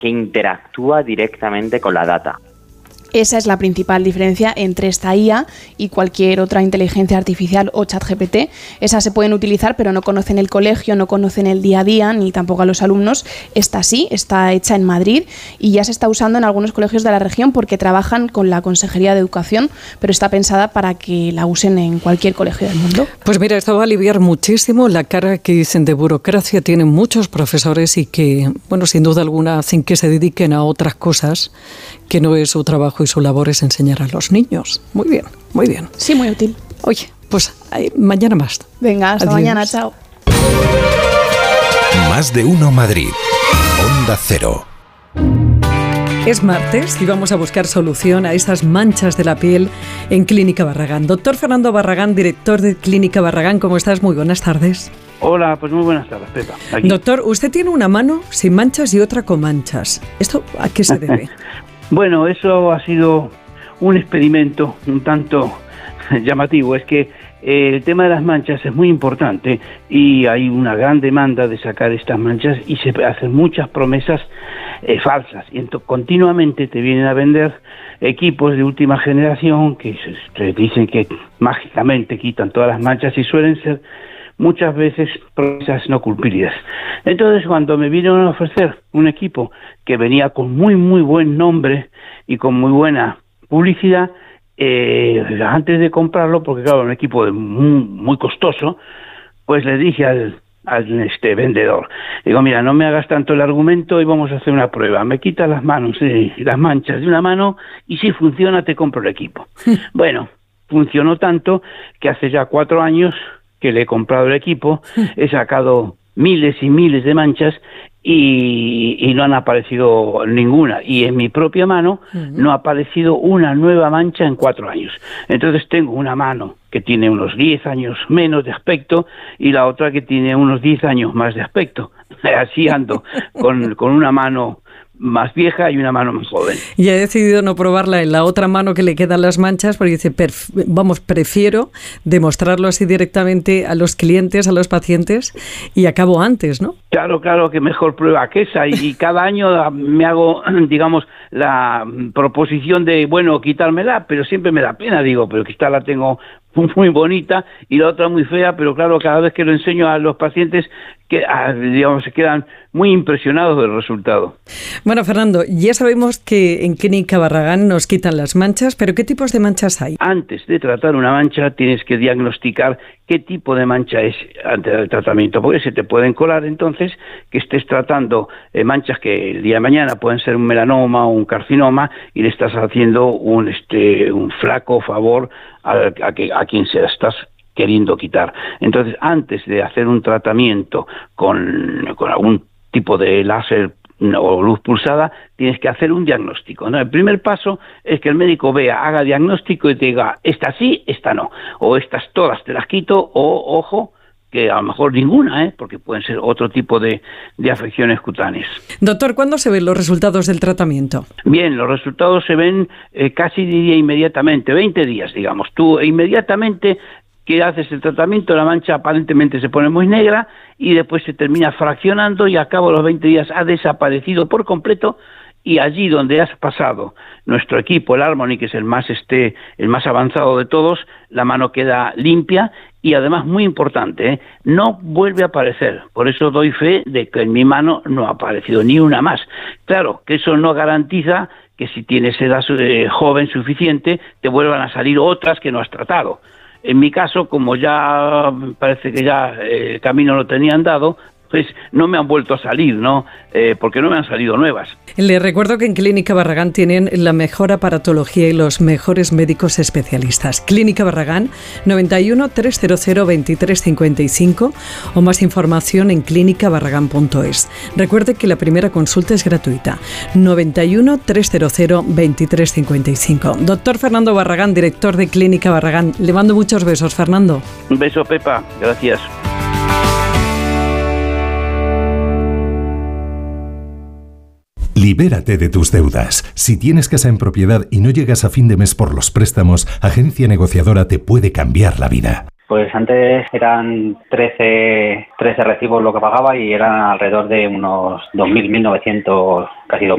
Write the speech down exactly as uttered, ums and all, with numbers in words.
que interactúa directamente con la data. Esa es la principal diferencia entre esta I A y cualquier otra inteligencia artificial o ChatGPT. Esas se pueden utilizar, pero no conocen el colegio, no conocen el día a día, ni tampoco a los alumnos. Esta sí, está hecha en Madrid y ya se está usando en algunos colegios de la región porque trabajan con la Consejería de Educación, pero está pensada para que la usen en cualquier colegio del mundo. Pues mira, esto va a aliviar muchísimo la carga que dicen de burocracia tienen muchos profesores y que, bueno, sin duda alguna hacen que se dediquen a otras cosas que no es su trabajo y su labor es enseñar a los niños. Muy bien, muy bien. Sí, muy útil. Oye, pues eh, mañana más. Venga, hasta Adiós. Mañana, chao. Más de uno Madrid. Onda Cero. Es martes y vamos a buscar solución a esas manchas de la piel en Clínica Barragán. Doctor Fernando Barragán, director de Clínica Barragán, ¿cómo estás? Muy buenas tardes. Hola, pues muy buenas tardes, Pepa. Aquí. Doctor, usted tiene una mano sin manchas y otra con manchas. ¿Esto a qué se debe? Bueno, eso ha sido un experimento un tanto llamativo. Es que eh, el tema de las manchas es muy importante y hay una gran demanda de sacar estas manchas y se hacen muchas promesas eh, falsas. Y entonces, continuamente te vienen a vender equipos de última generación que te dicen que mágicamente quitan todas las manchas y suelen ser muchas veces promesas no cumplidas. Entonces, cuando me vinieron a ofrecer un equipo que venía con muy, muy buen nombre y con muy buena publicidad, eh, antes de comprarlo, porque claro, un equipo de muy, muy costoso, pues le dije al, al este vendedor, digo, mira, no me hagas tanto el argumento y vamos a hacer una prueba. Me quitas las manos, eh, las manchas de una mano y si funciona te compro el equipo. Bueno, funcionó tanto que hace ya cuatro años que le he comprado el equipo, he sacado miles y miles de manchas y, y no han aparecido ninguna. Y en mi propia mano uh-huh. no ha aparecido una nueva mancha en cuatro años. Entonces tengo una mano que tiene unos diez años menos de aspecto y la otra que tiene unos diez años más de aspecto. Así ando, con, con una mano más vieja y una mano más joven. Y ha decidido no probarla en la otra mano que le quedan las manchas porque dice, perf- vamos, prefiero demostrarlo así directamente a los clientes, a los pacientes y acabo antes, ¿no? Claro, claro, que mejor prueba que esa y, y cada año me hago, digamos, la proposición de, bueno, quitármela, pero siempre me da pena, digo, pero que esta la tengo muy bonita y la otra muy fea, pero claro, cada vez que lo enseño a los pacientes, que digamos se quedan muy impresionados del resultado. Bueno, Fernando, ya sabemos que en Clínica Barragán nos quitan las manchas, pero ¿qué tipos de manchas hay? Antes de tratar una mancha tienes que diagnosticar qué tipo de mancha es antes del tratamiento, porque se te pueden colar entonces que estés tratando eh, manchas que el día de mañana pueden ser un melanoma o un carcinoma y le estás haciendo un este un flaco favor a, a, que, a quien se la estás queriendo quitar. Entonces, antes de hacer un tratamiento con, con algún tipo de láser o luz pulsada, tienes que hacer un diagnóstico, ¿no? El primer paso es que el médico vea, haga diagnóstico y te diga, esta sí, esta no, o estas todas te las quito, o, ojo, que a lo mejor ninguna, ¿eh? Porque pueden ser otro tipo de, de afecciones cutáneas. Doctor, ¿cuándo se ven los resultados del tratamiento? Bien, los resultados se ven eh, casi diría inmediatamente, veinte días, digamos. Tú inmediatamente que haces el tratamiento, la mancha aparentemente se pone muy negra y después se termina fraccionando y a cabo de los veinte días ha desaparecido por completo y allí donde has pasado nuestro equipo, el Harmony, que es el más este, el más avanzado de todos, la mano queda limpia y además muy importante, ¿eh? no vuelve a aparecer. Por eso doy fe de que en mi mano no ha aparecido ni una más. Claro, que eso no garantiza que si tienes edad eh, joven suficiente te vuelvan a salir otras que no has tratado. En mi caso, como ya parece que ya eh, el camino lo tenían dado, pues no me han vuelto a salir, ¿no? Eh, porque no me han salido nuevas. Le recuerdo que en Clínica Barragán tienen la mejor aparatología y los mejores médicos especialistas. Clínica Barragán, noventa y uno, trescientos veintitrés cincuenta y cinco o más información en clínica barragán punto es. Recuerde que la primera consulta es gratuita. noventa y uno, trescientos veintitrés cincuenta y cinco. Doctor Fernando Barragán, director de Clínica Barragán. Le mando muchos besos, Fernando. Un beso, Pepa. Gracias. Libérate de tus deudas. Si tienes casa en propiedad y no llegas a fin de mes por los préstamos, Agencia Negociadora te puede cambiar la vida. Pues antes eran trece, trece recibos lo que pagaba y eran alrededor de unos dos mil, mil novecientos, casi dos